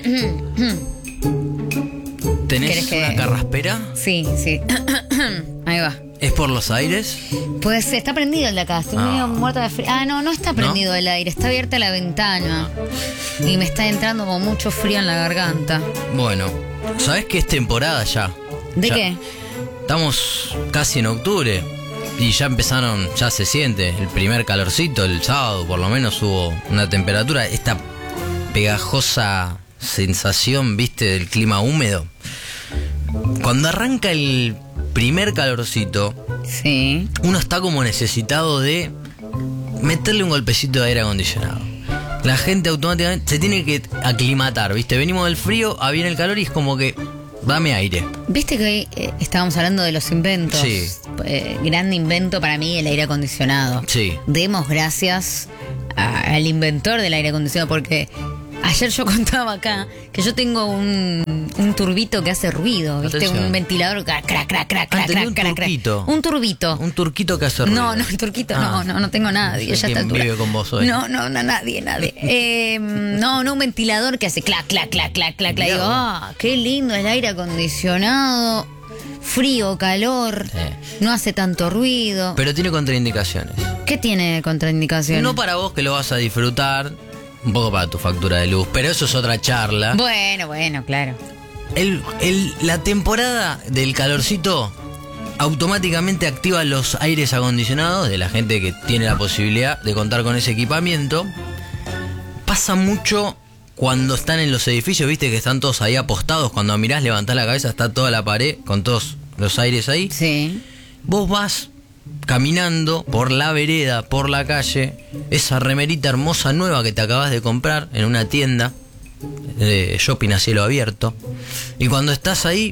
¿Tenés una carraspera? Sí. Ahí va. ¿Es por los aires? Pues está prendido el de acá, estoy medio muerta de frío. No está prendido el aire, está abierta la ventana. Y me está entrando como mucho frío en la garganta. Bueno, ¿sabés que es temporada ya? ¿De qué? Estamos casi en octubre y ya se siente el primer calorcito, el sábado por lo menos hubo una temperatura, esta pegajosa sensación, viste, del clima húmedo. Cuando arranca el primer calorcito, sí, uno está como necesitado de meterle un golpecito de aire acondicionado. La gente automáticamente se tiene que aclimatar, ¿viste? Venimos del frío, viene el calor y es como que dame aire. Viste que hoy estábamos hablando de los inventos. Sí. Gran invento para mí el aire acondicionado. Sí. Demos gracias al inventor del aire acondicionado, porque ayer yo contaba acá que yo tengo un turbito que hace ruido, ¿viste? Atención. Un ventilador, crac, crac, crac, crac, crac, un crac, turquito. Un turbito. Un turquito que hace ruido. No, el turquito no tengo nadie. sé Ya está quién vive con vos hoy. No, nadie. No, un ventilador que hace clac, clac, clac, clac, clac. Mirá Digo, vos. qué lindo el aire acondicionado. Frío, calor, no hace tanto ruido. Pero tiene contraindicaciones. ¿Qué tiene contraindicación? No para vos que lo vas a disfrutar, un poco para tu factura de luz, pero eso es otra charla. Bueno, claro. La temporada del calorcito automáticamente activa los aires acondicionados de la gente que tiene la posibilidad de contar con ese equipamiento. Pasa mucho cuando están en los edificios, viste que están todos ahí apostados. Cuando mirás, levantás la cabeza, está toda la pared con todos los aires ahí. Sí. Vos vas caminando por la vereda, por la calle, esa remerita hermosa nueva que te acabas de comprar en una tienda de shopping a cielo abierto, y cuando estás ahí,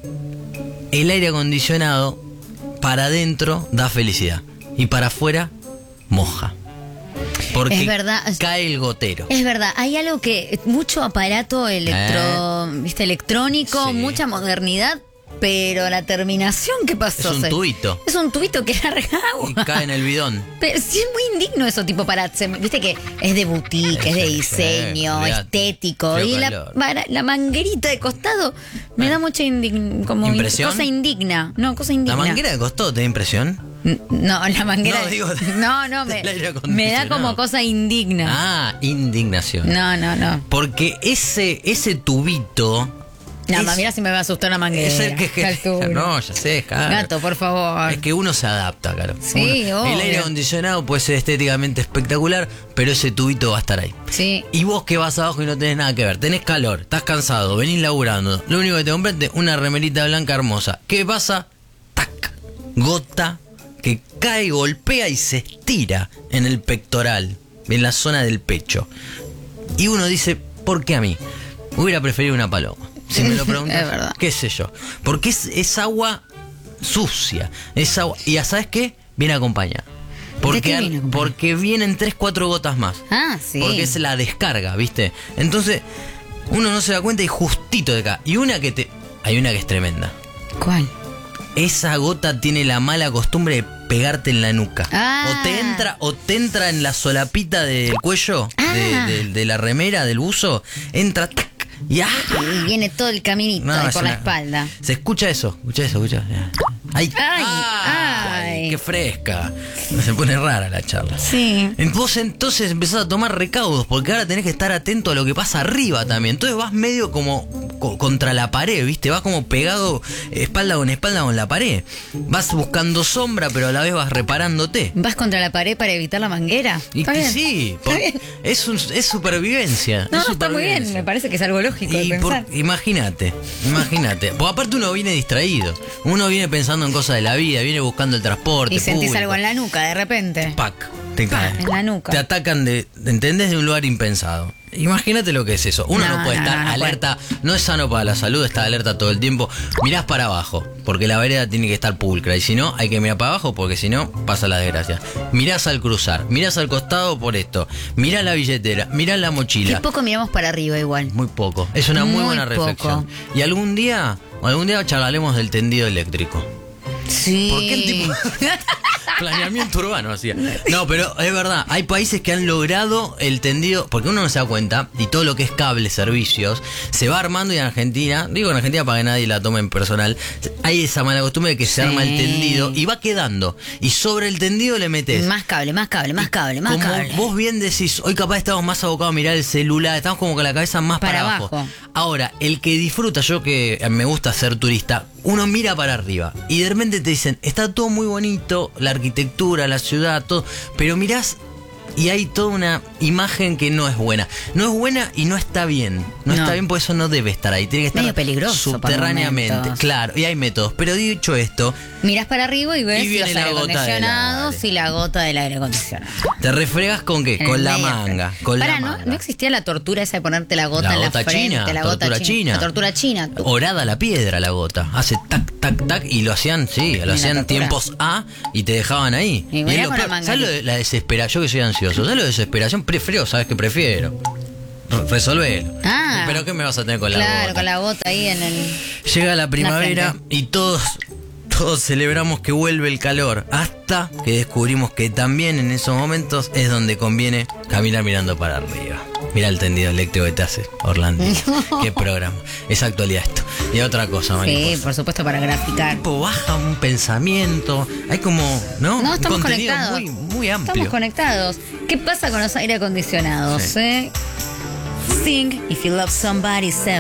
el aire acondicionado para adentro da felicidad y para afuera moja. Porque es verdad, cae el gotero. Es verdad, hay algo que mucho aparato electrónico, Sí. mucha modernidad, pero la terminación, ¿qué pasó? Es un tubito. Es un tubito que larga agua. Y cae en el bidón. Pero sí es muy indigno eso, tipo viste que es de boutique, es de diseño, olvidate. estético. Feo Y calor. la manguerita de costado me da mucha ¿Impresión? cosa indigna. No, cosa indigna. ¿La manguera de costado te da impresión? No, la manguera. No, digo, no, del aire me da acondicionado. como cosa indigna. Indignación. No. Porque ese tubito. No, mira si me va a asustar una manguera. Es el que Calculo. No, ya sé, claro. Gato, por favor. Es que uno se adapta, claro. Sí, El obvio. aire acondicionado puede ser estéticamente espectacular, pero ese tubito va a estar ahí. Sí. Y vos que vas abajo y no tenés nada que ver, tenés calor, estás cansado, venís laburando, lo único que te compraste una remerita blanca hermosa. ¿Qué pasa? Tac, gota que cae, golpea y se estira en el pectoral, en la zona del pecho. Y uno dice, ¿por qué a mí? Hubiera preferido una paloma. Si me lo preguntas, Es verdad. qué sé yo. Porque es agua sucia. Es agua. Y ya sabes qué, viene acompañada. ¿De qué viene acompañada? Porque vienen 3-4 gotas más. Sí. Porque es la descarga, ¿viste? Entonces, uno no se da cuenta y justito de acá. Y hay una que es tremenda. ¿Cuál? Esa gota tiene la mala costumbre de pegarte en la nuca. O te entra en la solapita del cuello, de la remera, del buzo, entra, tac, y Y viene todo el caminito ahí por la espalda. Se escucha eso. Ay, Ay. qué fresca. Se pone rara la charla. Sí. Entonces empezás a tomar recaudos, porque ahora tenés que estar atento a lo que pasa arriba también. Entonces vas medio como contra la pared, ¿viste? Vas como pegado espalda con la pared. Vas buscando sombra, pero a la vez vas reparándote. ¿Vas contra la pared para evitar la manguera? Y Está bien. sí, Está bien. es supervivencia. No, es está muy bien. supervivencia. Me parece que es algo lógico de pensar. Imagínate. Porque aparte uno viene distraído. Uno viene pensando en cosas de la vida, viene buscando el transporte. Y sentís público. algo en la nuca de repente. Pac, te cae. En la nuca. Te atacan ¿entendés? De un lugar impensado. Imagínate lo que es eso. Uno no puede estar alerta, no es sano para la salud estar alerta todo el tiempo. Mirás para abajo, porque la vereda tiene que estar pulcra. Y si no, hay que mirar para abajo, porque si no, pasa la desgracia. Mirás al cruzar, mirás al costado por esto. Mirás la billetera, mirás la mochila. Qué poco miramos para arriba igual. Muy poco. Es una muy buena poco. reflexión. Y algún día charlaremos del tendido eléctrico. Sí. ¿Por qué el tipo? Planeamiento urbano hacía. No, pero es verdad, hay países que han logrado el tendido, porque uno no se da cuenta, y todo lo que es cable, servicios, se va armando y en Argentina, digo en Argentina para que nadie la tome en personal, hay esa mala costumbre de que se arma el tendido y va quedando. Y sobre el tendido le metes. Más cable, más cable, más cable, más Como cable. vos bien decís, hoy capaz estamos más abocados a mirar el celular, estamos como con la cabeza más para abajo. Ahora, el que disfruta, yo que me gusta ser turista, uno mira para arriba y de repente te dicen, está todo muy bonito, la arquitectura, la ciudad, todo, pero mirás y hay toda una imagen que no es buena. No es buena y no está bien. No está bien, por eso no debe estar ahí. Tiene que estar medio peligroso subterráneamente. Claro, y hay métodos. Pero dicho esto, mirás para arriba y ves y viene los la aire gota del acondicionados aire. y la gota del aire acondicionado. ¿te refregas con qué? En Con el la medio. manga. Con Pará, la manga. ¿no existía la tortura esa de ponerte la gota La en la gota frente? china, La tortura gota china. La tortura china. Orada la piedra la gota. Hace tac, tac, tac. Y lo hacían, sí, lo hacían tortura. tiempos A y te dejaban ahí. Y Y mirá es lo con la peor. manga ¿Sabes lo aquí. de la desesperación? Yo que soy ansioso. ¿Sabes lo de desesperación? Prefiero, ¿sabes qué prefiero? Resolverlo. Ah. ¿Pero qué me vas a tener con la Claro, gota? con la gota ahí en el... Llega la primavera frente. y todos celebramos que vuelve el calor, hasta que descubrimos que también en esos momentos es donde conviene caminar mirando para arriba. Mira el tendido eléctrico que te hace, Orlando. Qué programa. Es actualidad esto. Y otra cosa, Sí, mariposa. por supuesto, para graficar. Tipo, baja un pensamiento. Hay como, ¿no? No, Un estamos contenido conectados. muy amplio. Estamos conectados. ¿Qué pasa con los aire acondicionados? Sí. Sing If You Love Somebody,